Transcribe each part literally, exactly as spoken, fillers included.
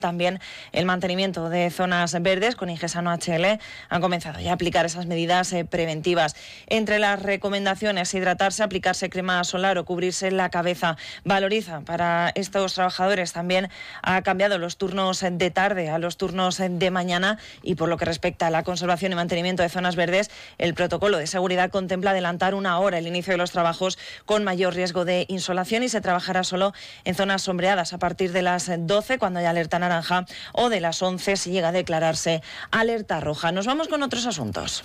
También el mantenimiento de zonas verdes con Ingesano H L han comenzado ya a aplicar esas medidas eh, preventivas. Entre las recomendaciones, hidratarse, aplicarse crema solar o cubrirse la cabeza. Valoriza para estos trabajadores también ha cambiado los turnos de tarde a los turnos de mañana, y por lo que respecta a la conservación y mantenimiento de zonas verdes, el protocolo de seguridad contempla adelantar una hora el inicio de los trabajos con mayor riesgo de insolación, y se trabajará solo en zonas sombreadas a partir de las doce, cuando haya alerta naranja, o de las once si llega a declararse alerta roja. Nos vamos con otros asuntos.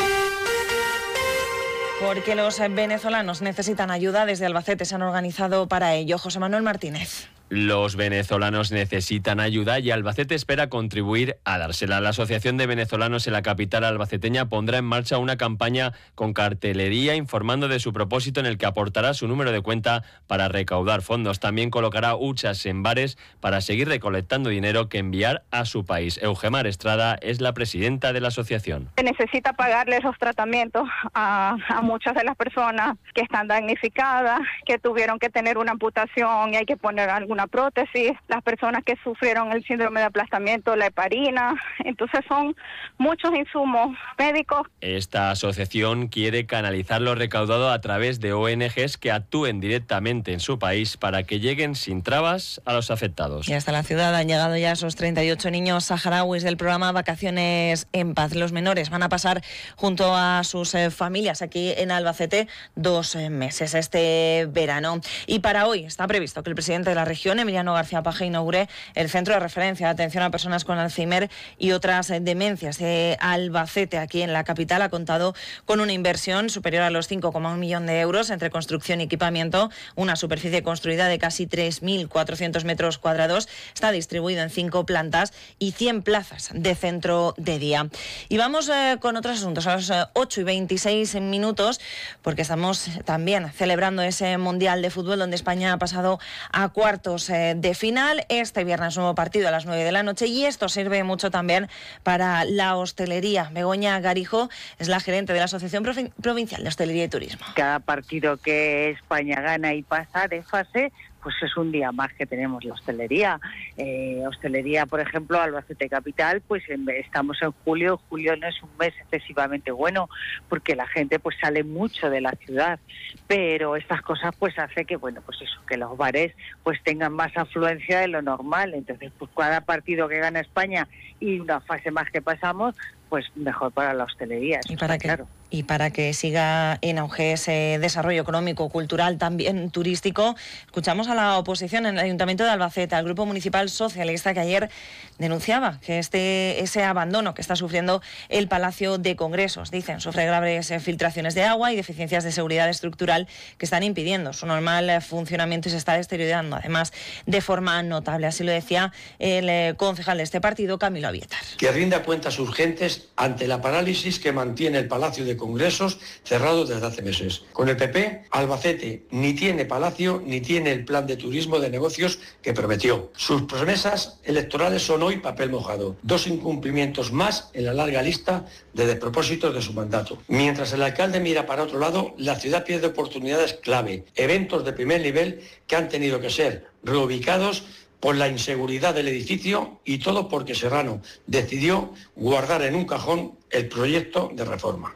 Porque los venezolanos necesitan ayuda. Desde Albacete se han organizado para ello. José Manuel Martínez. Los venezolanos necesitan ayuda y Albacete espera contribuir a dársela. La Asociación de Venezolanos en la capital albaceteña pondrá en marcha una campaña con cartelería informando de su propósito, en el que aportará su número de cuenta para recaudar fondos. También colocará huchas en bares para seguir recolectando dinero que enviar a su país. Eugemar Estrada es la presidenta de la asociación. Se necesita pagarle esos tratamientos a, a muchas de las personas que están damnificadas, que tuvieron que tener una amputación y hay que poner algún una prótesis, las personas que sufrieron el síndrome de aplastamiento, la heparina. Entonces son muchos insumos médicos. Esta asociación quiere canalizar lo recaudado a través de O N Ges que actúen directamente en su país para que lleguen sin trabas a los afectados. Y hasta la ciudad han llegado ya esos treinta y ocho niños saharauis del programa Vacaciones en Paz. Los menores van a pasar junto a sus eh, familias aquí en Albacete dos eh, meses este verano. Y para hoy está previsto que el presidente de la región, Emiliano García Paje, inaugure el Centro de Referencia de Atención a Personas con Alzheimer y otras demencias de Albacete. Aquí en la capital ha contado con una inversión superior a los cinco coma uno millón de euros entre construcción y equipamiento, una superficie construida de casi tres mil cuatrocientos metros cuadrados, está distribuido en cinco plantas y cien plazas de centro de día. Y vamos eh, con otros asuntos a las eh, ocho y veintiséis minutos, porque estamos también celebrando ese Mundial de Fútbol donde España ha pasado a cuartos de final. Este viernes nuevo partido a las nueve de la noche, y esto sirve mucho también para la hostelería. Begoña Garijo es la gerente de la Asociación Provincial de Hostelería y Turismo. Cada partido que España gana y pasa de fase, pues es un día más que tenemos la hostelería. Eh, hostelería, por ejemplo, Albacete Capital, pues en, estamos en julio. Julio no es un mes excesivamente bueno, porque la gente pues sale mucho de la ciudad, pero estas cosas pues hace que, bueno, pues eso, que los bares pues tengan más afluencia de lo normal. Entonces, pues cada partido que gana España y una fase más que pasamos, pues mejor para la hostelería. Y para que claro. Y para que siga en auge ese desarrollo económico, cultural, también turístico, escuchamos a la oposición en el Ayuntamiento de Albacete, al Grupo Municipal Socialista, que ayer denunciaba que este ese abandono que está sufriendo el Palacio de Congresos. Dicen, sufre graves filtraciones de agua y deficiencias de seguridad estructural que están impidiendo su normal funcionamiento y se está deteriorando, además, de forma notable. Así lo decía el concejal de este partido, Camilo Avietar. Que rinda cuentas urgentes ante la parálisis que mantiene el Palacio de Congresos cerrado desde hace meses. Con el P P, Albacete ni tiene palacio ni tiene el plan de turismo de negocios que prometió. Sus promesas electorales son hoy papel mojado. Dos incumplimientos más en la larga lista de despropósitos de su mandato. Mientras el alcalde mira para otro lado, la ciudad pierde oportunidades clave, eventos de primer nivel que han tenido que ser reubicados por la inseguridad del edificio, y todo porque Serrano decidió guardar en un cajón el proyecto de reforma.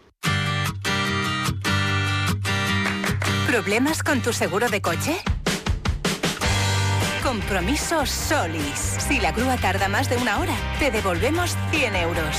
¿Problemas con tu seguro de coche? Compromiso Solis. Si la grúa tarda más de una hora, te devolvemos cien euros.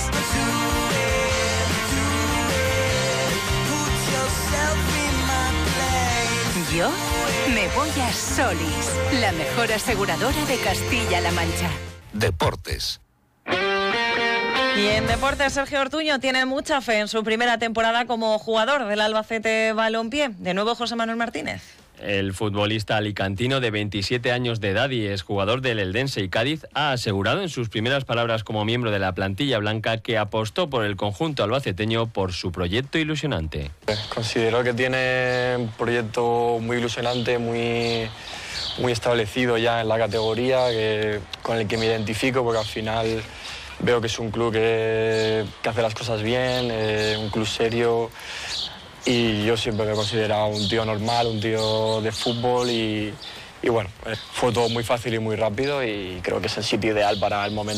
Yo me voy a Solis, la mejor aseguradora de Castilla-La Mancha. Deportes. Y en deportes, Sergio Ortuño tiene mucha fe en su primera temporada como jugador del Albacete Balompié. De nuevo, José Manuel Martínez. El futbolista alicantino de veintisiete años de edad y exjugador del Eldense y Cádiz ha asegurado en sus primeras palabras como miembro de la plantilla blanca que apostó por el conjunto albaceteño por su proyecto ilusionante. Considero que tiene un proyecto muy ilusionante, muy, muy establecido ya en la categoría, que, con el que me identifico, porque al final veo que es un club que, que hace las cosas bien, eh, un club serio. Y yo siempre me he considerado un tío normal, un tío de fútbol y, y bueno, fue todo muy fácil y muy rápido y creo que es el sitio ideal para el momento.